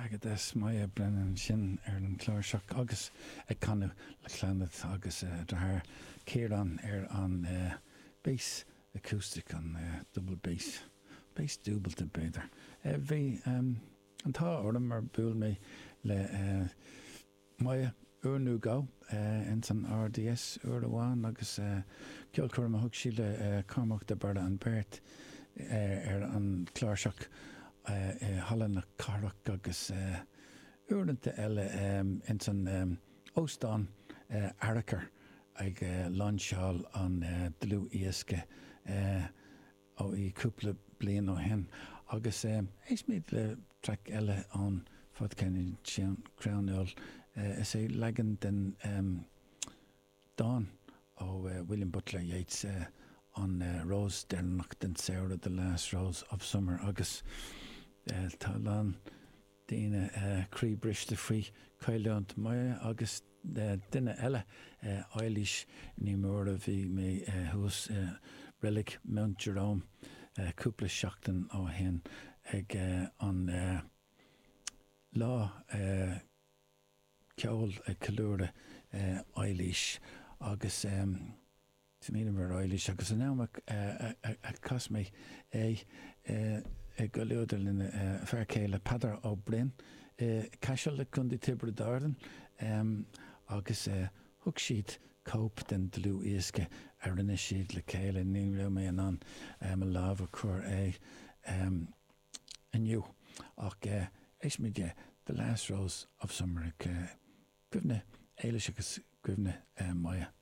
agad is mai brenn sin an chláirseach agus ag canú le chláanad agus drathir céran an bass acoustic an double bass dúbalta beidir. Bhí an tá orm mar búil mé le mai úrnú gá in san RDS úr amháin agus ceol chuir a thug sí le Cormac de Barda an Bert an chláirseach hallan na carach agus úrnanta eile in san óstán Arachar ag Lanshawl an dlú íasca ó í cúpla blian ó hen agus éis míad le traic eile an fad ceann sin Crownell is é legan den Dawn ó William Butler Yeats on Rose Dernach den Sarah the Last Rose of Summer agus Talan Dina Creebridge the Free Kailant Maya agus Dina Ella Eilish Nimura V me who's Relic Mount Jerome Cúpla Seachtain ó hen ag an lá ceol calúra Eilish agus Mímar Eilish agus an námach cosmé go leúidir lena fearcéile Padar ó Bryn caiisiil le chundí Tibbre Darden agus thug siad cóp den dlú íasca rinne siad le céile ní ra mé an lámh chuir aniu ach éis míide The Last Rose of Summer cuimhne éilis agus cuimhne Maya.